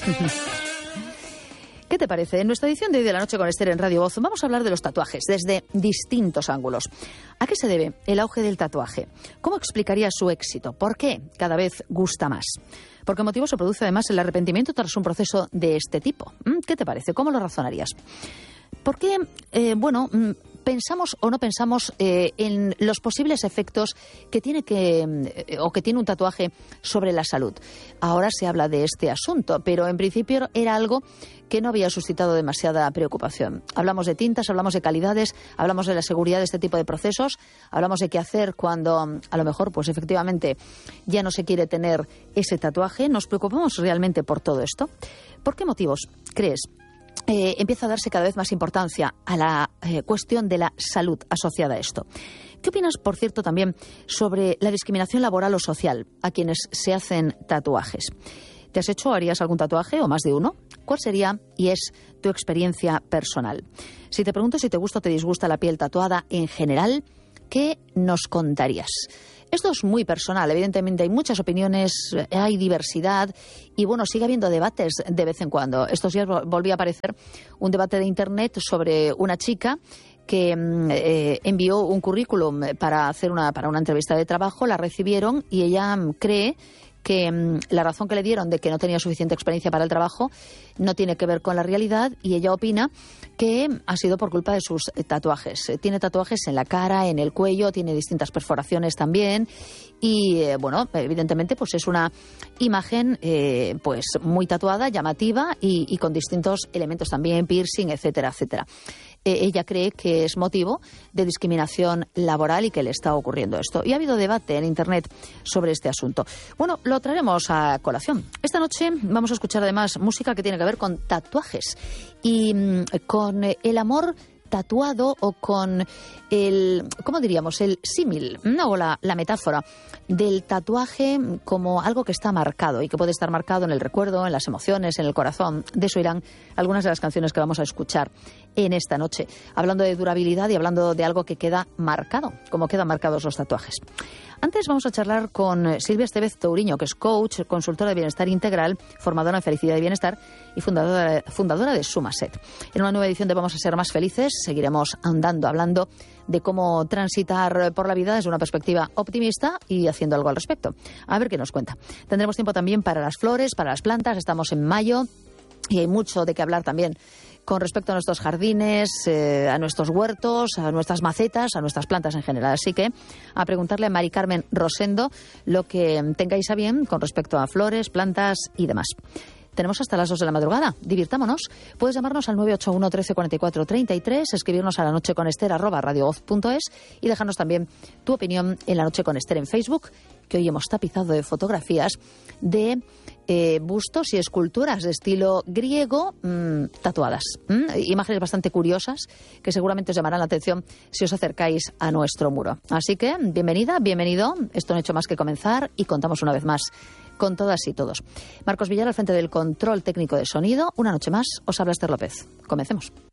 ¿Qué te parece? En nuestra edición de hoy de La Noche con Esther en Radio Voz vamos a hablar de los tatuajes desde distintos ángulos. ¿A qué se debe el auge del tatuaje? ¿Cómo explicaría su éxito? ¿Por qué cada vez gusta más? ¿Por qué motivo se produce además el arrepentimiento tras un proceso de este tipo? ¿Qué te parece? ¿Cómo lo razonarías? ¿Por qué, pensamos o no pensamos en los posibles efectos que tiene un tatuaje sobre la salud? Ahora se habla de este asunto, pero en principio era algo que no había suscitado demasiada preocupación. Hablamos de tintas, hablamos de calidades, hablamos de la seguridad de este tipo de procesos, hablamos de qué hacer cuando a lo mejor, pues efectivamente, ya no se quiere tener ese tatuaje. ¿Nos preocupamos realmente por todo esto? ¿Por qué motivos crees empieza a darse cada vez más importancia a la cuestión de la salud asociada a esto? ¿Qué opinas, por cierto, también sobre la discriminación laboral o social a quienes se hacen tatuajes? ¿Te has hecho o harías algún tatuaje o más de uno? ¿Cuál sería y es tu experiencia personal? Si te pregunto si te gusta o te disgusta la piel tatuada en general, ¿qué nos contarías? Esto es muy personal, evidentemente hay muchas opiniones, hay diversidad y bueno, sigue habiendo debates de vez en cuando. Estos días volvió a aparecer un debate de internet sobre una chica que envió un currículum para una entrevista de trabajo, la recibieron y ella cree que la razón que le dieron de que no tenía suficiente experiencia para el trabajo no tiene que ver con la realidad y ella opina que ha sido por culpa de sus tatuajes. Tiene tatuajes en la cara, en el cuello, tiene distintas perforaciones también y bueno, evidentemente pues es una imagen pues muy tatuada, llamativa y con distintos elementos también, piercing, etcétera, etcétera. Ella cree que es motivo de discriminación laboral y que le está ocurriendo esto. Y ha habido debate en Internet sobre este asunto. Bueno, lo traeremos a colación. Esta noche vamos a escuchar además música que tiene que ver con tatuajes y con el amor tatuado o con el, ¿cómo diríamos?, el símil, ¿no? O la metáfora del tatuaje como algo que está marcado y que puede estar marcado en el recuerdo, en las emociones, en el corazón. De eso irán algunas de las canciones que vamos a escuchar en esta noche, hablando de durabilidad y hablando de algo que queda marcado, como quedan marcados los tatuajes. Antes vamos a charlar con Silvia Estevez Touriño, que es coach, consultora de bienestar integral, formadora en felicidad y bienestar y fundadora de Sumaset. En una nueva edición de Vamos a ser más felices seguiremos andando, hablando de cómo transitar por la vida desde una perspectiva optimista y haciendo algo al respecto. A ver qué nos cuenta. Tendremos tiempo también para las flores, para las plantas. Estamos en mayo y hay mucho de qué hablar también con respecto a nuestros jardines, a nuestros huertos, a nuestras macetas, a nuestras plantas en general. Así que a preguntarle a Mari Carmen Rosendo lo que tengáis a bien con respecto a flores, plantas y demás. Tenemos hasta las 2 de la madrugada. Divirtámonos. Puedes llamarnos al 981 13 44 33, escribirnos a lanocheconester@radiovoz.es y dejarnos también tu opinión en La Noche con Esther en Facebook, que hoy hemos tapizado de fotografías de bustos y esculturas de estilo griego tatuadas. Imágenes bastante curiosas que seguramente os llamarán la atención si os acercáis a nuestro muro. Así que, bienvenida, bienvenido. Esto no ha hecho más que comenzar y contamos una vez más con todas y todos. Marcos Villar al frente del control técnico de sonido. Una noche más os habla Esther López. Comencemos.